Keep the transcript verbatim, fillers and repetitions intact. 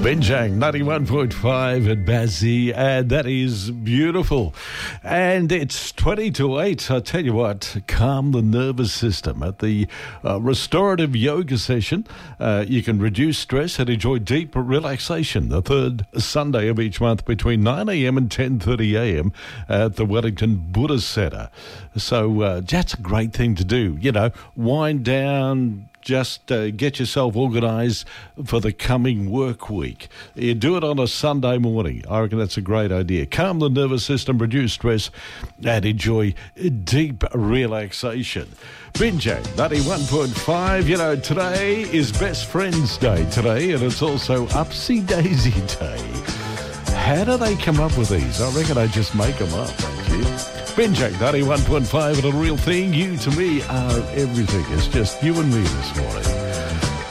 Binjang ninety-one point five at Bazzy, and that is beautiful. And it's twenty to eight. I tell you what, calm the nervous system at the uh, restorative yoga session. Uh, you can reduce stress and enjoy deep relaxation the third Sunday of each month between nine a.m. and ten thirty a.m. at the Wellington Buddhist Centre. So uh, that's a great thing to do. You know, wind down. Just uh, get yourself organised for the coming work week. You do it on a Sunday morning. I reckon that's a great idea. Calm the nervous system, reduce stress, and enjoy deep relaxation. Binjang ninety-one point five. You know, today is Best Friends Day today, and it's also Upsy Daisy Day. How do they come up with these? I reckon they just make them up, don't you? Binjang ninety-one point five and a real thing. You to me are everything. It's just you and me this morning.